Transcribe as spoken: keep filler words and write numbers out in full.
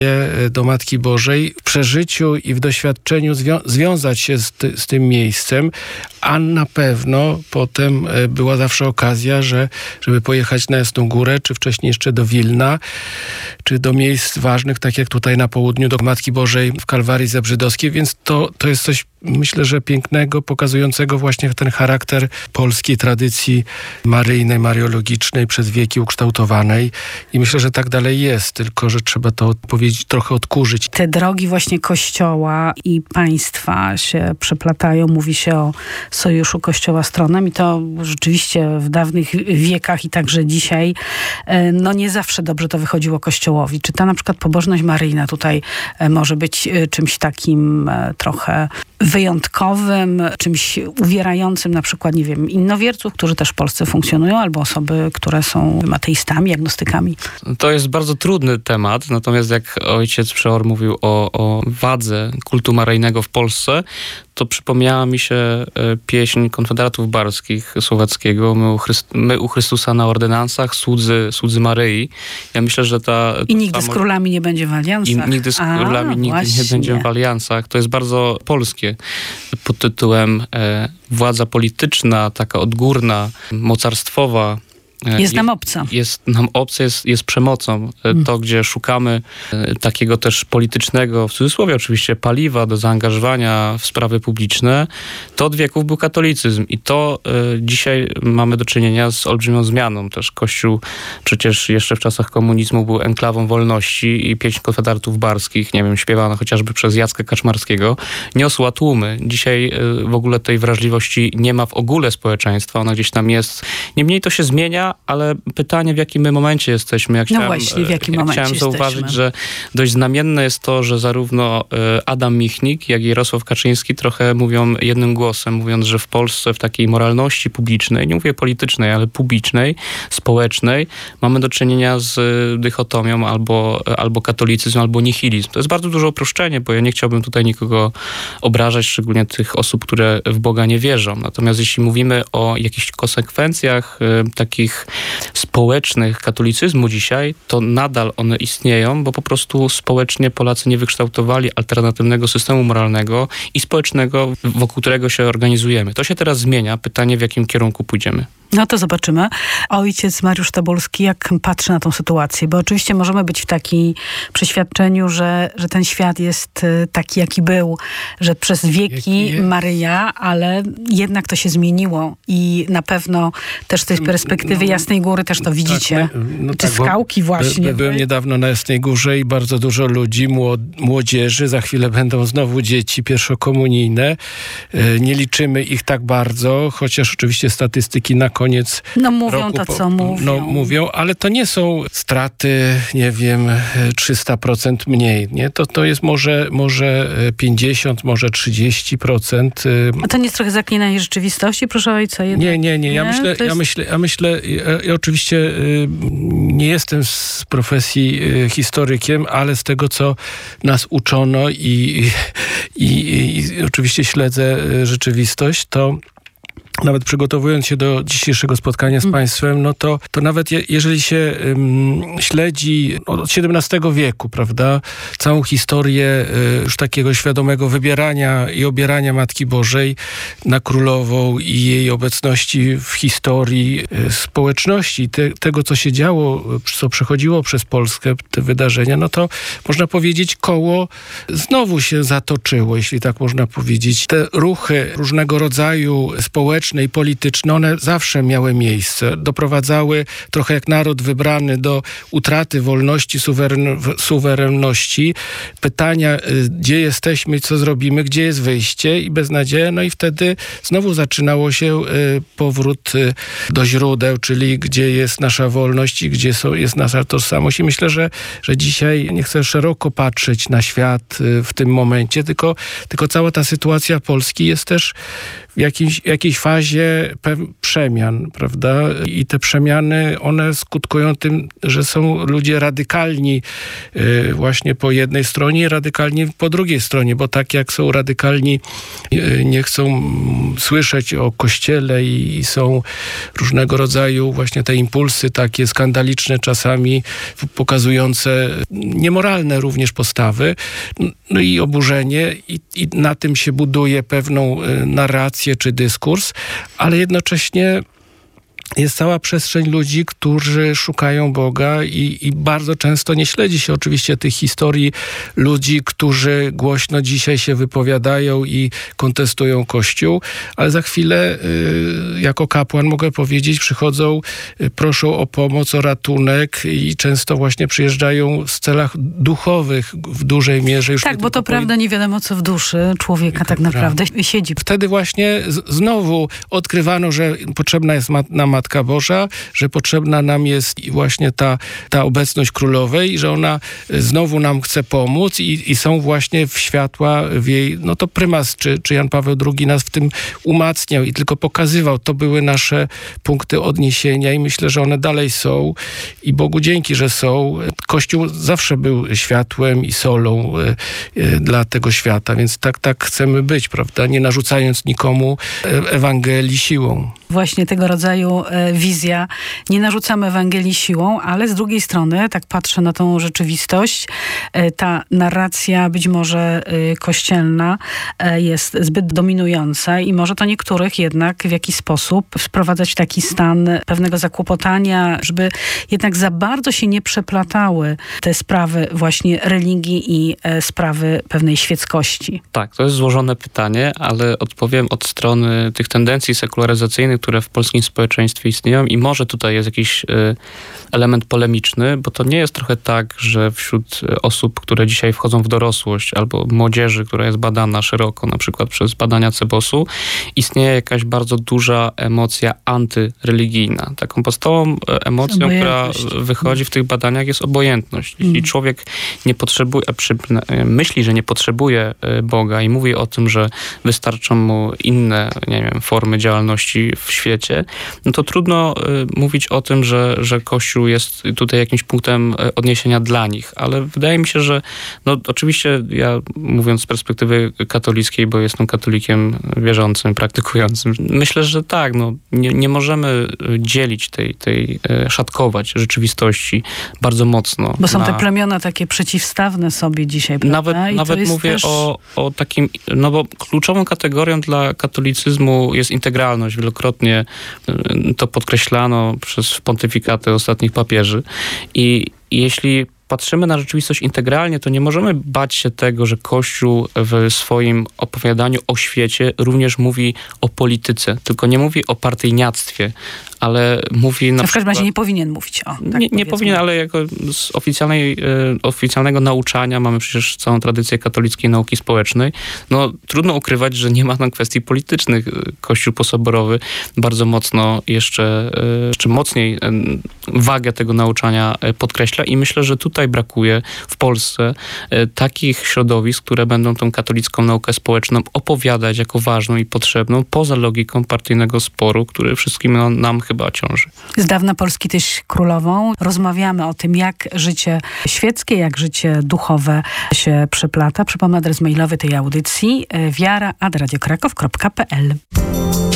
do Matki Bożej, w przeżyciu i w doświadczeniu zwią- związać się z, ty- z tym miejscem, a na pewno potem była zawsze okazja, że, żeby pojechać na Jasną Górę, czy wcześniej jeszcze do Wilna, czy do miejsc ważnych, tak jak tutaj na południu, do Matki Bożej w Kalwarii Zebrzydowskiej, więc to, to jest coś, myślę, że pięknego, pokazującego właśnie ten charakter polskiej tradycji maryjnej, mariologicznej, przez wieki ukształtowanej i myślę, że tak dalej jest, tylko że trzeba to powiedzieć, trochę odkurzyć. Te drogi właśnie Kościoła i państwa się przeplatają, mówi się o sojuszu Kościoła z tronem i to rzeczywiście w dawnych wiekach i także dzisiaj, no nie zawsze dobrze to wychodziło Kościołowi. Czy ta na przykład pobożność maryjna tutaj może być czymś takim trochę wyjątkowym, czymś uwierającym na przykład, nie wiem, innowierców, którzy też w Polsce funkcjonują, albo osoby, które są ateistami, agnostykami? To jest bardzo trudny temat, natomiast jak ojciec przeor mówił o, o wadze kultu maryjnego w Polsce, to przypomniała mi się pieśń Konfederatów Barskich Słowackiego, my u, Chryst- my u Chrystusa na ordynansach, słudzy, słudzy Maryi. Ja myślę, że ta... I nigdy samo, z królami nie będzie w aliansach. I nigdy z królami A, nigdy właśnie. nie będzie w aliansach. To jest bardzo polskie pod tytułem e, władza polityczna, taka odgórna, mocarstwowa, Jest nam obca. Jest nam obca, jest, jest przemocą. Hmm. To, gdzie szukamy e, takiego też politycznego, w cudzysłowie oczywiście, paliwa do zaangażowania w sprawy publiczne, to od wieków był katolicyzm. I to e, dzisiaj mamy do czynienia z olbrzymią zmianą. Też Kościół przecież jeszcze w czasach komunizmu był enklawą wolności i pieśń Konfederatów Barskich, nie wiem, śpiewana chociażby przez Jacka Kaczmarskiego, niosła tłumy. Dzisiaj e, w ogóle tej wrażliwości nie ma w ogóle społeczeństwa. Ona gdzieś tam jest. Niemniej to się zmienia, ale pytanie, w jakim my momencie jesteśmy. Ja chciałem, no właśnie, w jakim ja momencie chciałem zauważyć, jesteśmy. że dość znamienne jest to, że zarówno Adam Michnik, jak i Jarosław Kaczyński trochę mówią jednym głosem, mówiąc, że w Polsce w takiej moralności publicznej, nie mówię politycznej, ale publicznej, społecznej, mamy do czynienia z dychotomią albo, albo katolicyzm, albo nihilizm. To jest bardzo duże uproszczenie, bo ja nie chciałbym tutaj nikogo obrażać, szczególnie tych osób, które w Boga nie wierzą. Natomiast jeśli mówimy o jakichś konsekwencjach y, takich społecznych katolicyzmu dzisiaj, to nadal one istnieją, bo po prostu społecznie Polacy nie wykształtowali alternatywnego systemu moralnego i społecznego, wokół którego się organizujemy. To się teraz zmienia. Pytanie, w jakim kierunku pójdziemy. No to zobaczymy. Ojciec Mariusz Tobolski, jak patrzy na tą sytuację? Bo oczywiście możemy być w takim przeświadczeniu, że, że ten świat jest taki, jaki był, że przez wieki Maryja, ale jednak to się zmieniło i na pewno też z tej perspektywy no, Jasnej Góry też to widzicie. Tak, no, Czy tak, skałki właśnie. By, byłem niedawno na Jasnej Górze i bardzo dużo ludzi, młodzieży, za chwilę będą znowu dzieci pierwszokomunijne. Nie liczymy ich tak bardzo, chociaż oczywiście statystyki na koniec No mówią roku, to, po, co mówią. No mówią, ale to nie są straty, nie wiem, trzysta procent mniej. Nie? To, to jest może, może pięćdziesiąt, może trzydzieści procent. A to nie jest trochę zaklinanie rzeczywistości, proszę ojca? Jednak? Nie, nie, nie. Ja nie? myślę, jest... ja myślę, ja myślę, ja, ja oczywiście y, nie jestem z profesji y, historykiem, ale z tego, co nas uczono i, i, i, i oczywiście śledzę y, rzeczywistość, to nawet przygotowując się do dzisiejszego spotkania z Państwem, no to, to nawet je, jeżeli się um, śledzi od siedemnastego wieku, prawda, całą historię y, już takiego świadomego wybierania i obierania Matki Bożej na królową i jej obecności w historii y, społeczności, te, tego, co się działo, co przechodziło przez Polskę, te wydarzenia, no to można powiedzieć, koło znowu się zatoczyło, jeśli tak można powiedzieć. Te ruchy różnego rodzaju społeczne i polityczne, one zawsze miały miejsce. Doprowadzały trochę jak naród wybrany do utraty wolności, suweren, suwerenności. Pytania, gdzie jesteśmy, co zrobimy, gdzie jest wyjście i beznadzieja. No i wtedy znowu zaczynało się powrót do źródeł, czyli gdzie jest nasza wolność i gdzie są, jest nasza tożsamość. I myślę, że, że dzisiaj nie chcę szeroko patrzeć na świat w tym momencie, tylko, tylko cała ta sytuacja Polski jest też w jakimś, jakiejś fazie fazie przemian, prawda? I te przemiany, one skutkują tym, że są ludzie radykalni właśnie po jednej stronie i radykalni po drugiej stronie, bo tak jak są radykalni, nie chcą słyszeć o Kościele i są różnego rodzaju właśnie te impulsy takie skandaliczne czasami, pokazujące niemoralne również postawy, no i oburzenie i, i na tym się buduje pewną narrację czy dyskurs, ale jednocześnie jest cała przestrzeń ludzi, którzy szukają Boga i, i bardzo często nie śledzi się oczywiście tych historii ludzi, którzy głośno dzisiaj się wypowiadają i kontestują Kościół, ale za chwilę y, jako kapłan mogę powiedzieć, przychodzą, y, proszą o pomoc, o ratunek i często właśnie przyjeżdżają w celach duchowych w dużej mierze. Już tak, bo to prawda, nie wiadomo co w duszy człowieka tak naprawdę siedzi. Wtedy właśnie z, znowu odkrywano, że potrzebna jest mat, nam Matka Boża, że potrzebna nam jest właśnie ta, ta obecność Królowej, że ona znowu nam chce pomóc i, i są właśnie w światła w jej, no to prymas, czy, czy Jan Paweł drugi nas w tym umacniał i tylko pokazywał. To były nasze punkty odniesienia i myślę, że one dalej są i Bogu dzięki, że są. Kościół zawsze był światłem i solą y, y, dla tego świata, więc tak, tak chcemy być, prawda? Nie narzucając nikomu Ewangelii siłą. Właśnie tego rodzaju e, wizja. Nie narzucamy Ewangelii siłą, ale z drugiej strony, tak patrzę na tą rzeczywistość, e, ta narracja być może e, kościelna e, jest zbyt dominująca i może to niektórych jednak w jakiś sposób wprowadzać w taki stan pewnego zakłopotania, żeby jednak za bardzo się nie przeplatały te sprawy właśnie religii i e, sprawy pewnej świeckości. Tak, to jest złożone pytanie, ale odpowiem od strony tych tendencji sekularyzacyjnych, które w polskim społeczeństwie istnieją i może tutaj jest jakiś y, element polemiczny, bo to nie jest trochę tak, że wśród osób, które dzisiaj wchodzą w dorosłość albo młodzieży, która jest badana szeroko, na przykład przez badania Cebosu, istnieje jakaś bardzo duża emocja antyreligijna. Taką podstawową emocją, która wychodzi w tych badaniach jest obojętność. Jeśli mm. człowiek nie potrzebuje, przy, myśli, że nie potrzebuje Boga i mówi o tym, że wystarczą mu inne, nie wiem, formy działalności w świecie, no to trudno y, mówić o tym, że, że Kościół jest tutaj jakimś punktem odniesienia dla nich, ale wydaje mi się, że no oczywiście ja mówiąc z perspektywy katolickiej, bo jestem katolikiem wierzącym, praktykującym, myślę, że tak, no nie, nie możemy dzielić tej, tej, szatkować rzeczywistości bardzo mocno. Bo są na... te plemiona takie przeciwstawne sobie dzisiaj, prawda? Nawet, I nawet mówię też... o, o takim, no bo kluczową kategorią dla katolicyzmu jest integralność. Wielokrotnie to podkreślano przez pontyfikaty ostatnich papieży. I jeśli patrzymy na rzeczywistość integralnie, to nie możemy bać się tego, że Kościół w swoim opowiadaniu o świecie również mówi o polityce, tylko nie mówi o partyjniactwie, ale mówi na w każdym razie przykład... nie powinien mówić o. Tak nie, nie powinien, ale jako z oficjalnej, e, oficjalnego nauczania mamy przecież całą tradycję katolickiej nauki społecznej. No trudno ukrywać, że nie ma tam kwestii politycznych. Kościół posoborowy bardzo mocno jeszcze, e, jeszcze mocniej e, wagę tego nauczania podkreśla i myślę, że tutaj brakuje w Polsce e, takich środowisk, które będą tą katolicką naukę społeczną opowiadać jako ważną i potrzebną, poza logiką partyjnego sporu, który wszystkim nam, nam chyba ciąży. Z dawna Polski też królową. Rozmawiamy o tym, jak życie świeckie, jak życie duchowe się przeplata. Przypomnę adres mailowy tej audycji wiara at radiokraków kropka p l.